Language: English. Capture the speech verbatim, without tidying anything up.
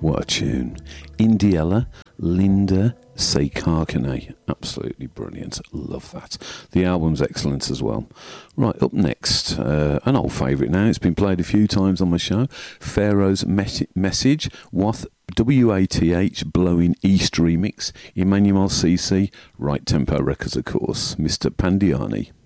What a tune. Indiella, Linda Sekarkane. Absolutely brilliant. Love that. The album's excellent as well. Right, up next, uh, an old favourite now. It's been played a few times on my show. Pharaoh's Mes- Message, Wath W A T H Blowing East remix. Emmanuel C C, Right Tempo Records, of course. Mister Pandiani.